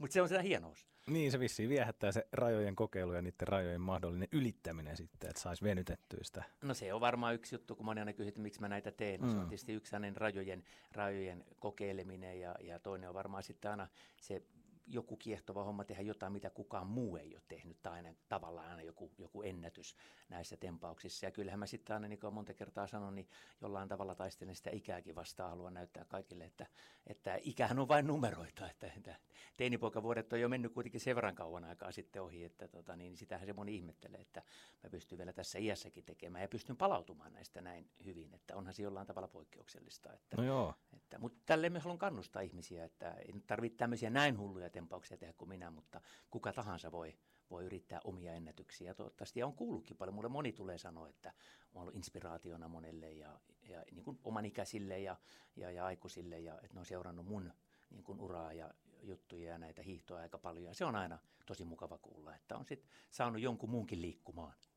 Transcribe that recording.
Mutta se on sitä hienous. Niin, se vissiin viehättää se rajojen kokeilu ja niiden rajojen mahdollinen ylittäminen sitten, että saisi venytettyä sitä. No se on varmaan yksi juttu, kun moni aina kysyy, että miksi mä näitä teen. No, se on tietysti yksi rajojen kokeileminen ja toinen on varmaan sitten aina se joku kiehtova homma tehdä jotain, mitä kukaan muu ei ole tehnyt, tai aina, tavallaan aina joku ennätys näissä tempauksissa. Ja kyllähän mä sitten aina, niin kuin monta kertaa sanon, niin jollain tavalla taistelen sitä ikääkin vastaan, haluan näyttää kaikille, että ikähän on vain numeroita, että teinipoikavuodet on jo mennyt kuitenkin sen verran kauan aikaa sitten ohi, että niin sitähän se moni ihmettelee, että mä pystyn vielä tässä iässäkin tekemään ja pystyn palautumaan näistä näin hyvin, että onhan se jollain tavalla poikkeuksellista. No joo. Mutta tälleen myös haluan kannustaa ihmisiä, että ei tarvitse tämmöisiä näin hulluja tempauksia tehdä kuin minä, mutta kuka tahansa voi yrittää omia ennätyksiä. Toivottavasti, ja on kuullutkin paljon. Mulle moni tulee sanoa, että on ollut inspiraationa monelle ja niin kuin oman ikäisille ja aikuisille, ja että ne on seurannut mun niin kuin uraa ja juttuja ja näitä hiihtoja aika paljon. Ja se on aina tosi mukava kuulla, että on sitten saanut jonkun muunkin liikkumaan.